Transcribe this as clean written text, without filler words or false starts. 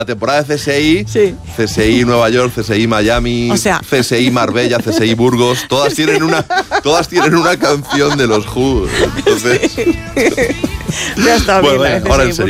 La temporada de CSI, Sí. CSI Nueva York, CSI Miami, O sea, CSI Marbella, CSI Burgos, todas tienen una canción de los Who. Entonces, Ya está bien. bueno, venga, ahora en serio.